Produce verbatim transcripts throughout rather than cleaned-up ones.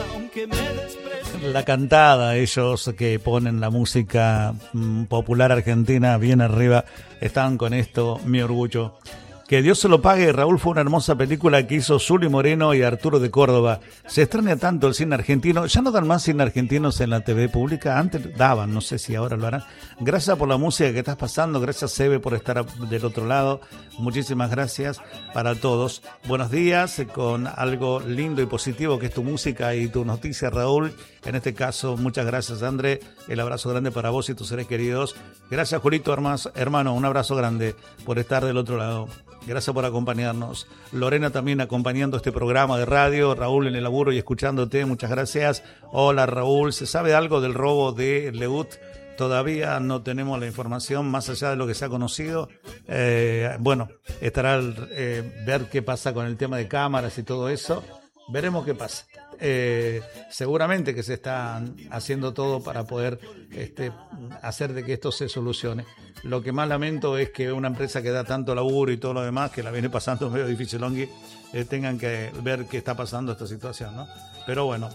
La cantada, ellos que ponen la música mm, popular argentina bien arriba, están con esto, mi orgullo. Que Dios se lo pague, Raúl, fue una hermosa película que hizo Zuli Moreno y Arturo de Córdoba. Se extraña tanto el cine argentino. Ya no dan más cine argentinos en la T V pública. Antes daban, no sé si ahora lo harán. Gracias por la música que estás pasando. Gracias, Sebe, por estar del otro lado. Muchísimas gracias para todos. Buenos días, con algo lindo y positivo que es tu música y tu noticia, Raúl. En este caso, muchas gracias, André. El abrazo grande para vos y tus seres queridos. Gracias, Julito, hermano. Un abrazo grande por estar del otro lado. Gracias por acompañarnos. Lorena también acompañando este programa de radio. Raúl en el laburo y escuchándote. Muchas gracias. Hola, Raúl. ¿Se sabe algo del robo de Leut? Todavía no tenemos la información más allá de lo que se ha conocido. Eh, bueno, estará eh, ver qué pasa con el tema de cámaras y todo eso. Veremos qué pasa. Eh, seguramente que se está haciendo todo para poder este, hacer de que esto se solucione. Lo que más lamento es que una empresa que da tanto laburo y todo lo demás, que la viene pasando medio difícil, eh, tengan que ver qué está pasando esta situación, ¿no? Pero bueno,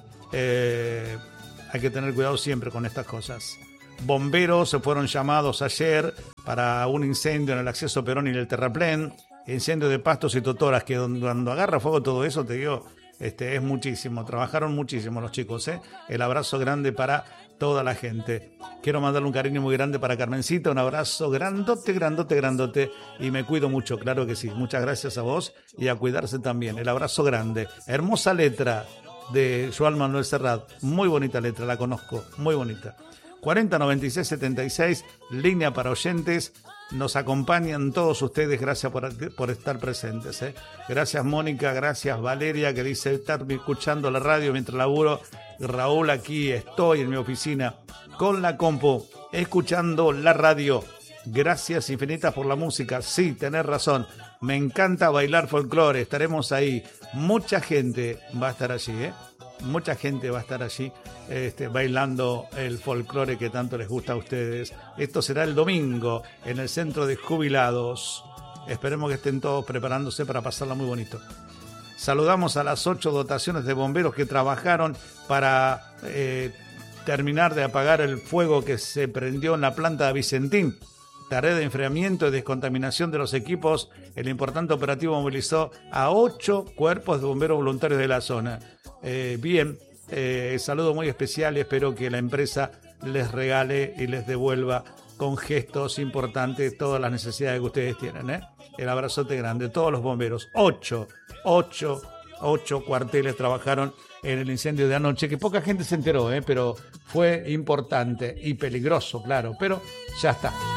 eh, hay que tener cuidado siempre con estas cosas. Bomberos se fueron llamados ayer para un incendio en el acceso Perón y el terraplén, incendio de pastos y totoras, que cuando agarra fuego todo eso, te digo, este, es muchísimo. Trabajaron muchísimo los chicos, ¿eh? El abrazo grande para toda la gente. Quiero mandarle un cariño muy grande para Carmencita, un abrazo grandote, grandote, grandote, y me cuido mucho, claro que sí. Muchas gracias a vos y a cuidarse también. El abrazo grande. Hermosa letra de Joan Manuel Serrat, muy bonita letra, la conozco, muy bonita. cuarenta noventa y seis setenta y seis, línea para oyentes. Nos acompañan todos ustedes, gracias por, por estar presentes, ¿eh? Gracias, Mónica, gracias, Valeria, que dice estar escuchando la radio mientras laburo. Raúl, aquí estoy en mi oficina con la compu, escuchando la radio. Gracias infinitas por la música. Sí, tenés razón, me encanta bailar folclore, estaremos ahí. Mucha gente va a estar allí, ¿eh? Mucha gente va a estar allí este, bailando el folclore que tanto les gusta a ustedes. Esto será el domingo en el Centro de Jubilados. Esperemos que estén todos preparándose para pasarla muy bonito. Saludamos a las ocho dotaciones de bomberos que trabajaron para eh, terminar de apagar el fuego que se prendió en la planta de Vicentín. Tarea de enfriamiento y descontaminación de los equipos. El importante operativo movilizó a ocho cuerpos de bomberos voluntarios de la zona. Eh, bien, eh, saludo muy especial y espero que la empresa les regale y les devuelva con gestos importantes todas las necesidades que ustedes tienen, ¿eh? El abrazote grande, todos los bomberos, ocho, ocho, ocho cuarteles trabajaron en el incendio de anoche, que poca gente se enteró, ¿eh? Pero fue importante y peligroso, claro, pero ya está.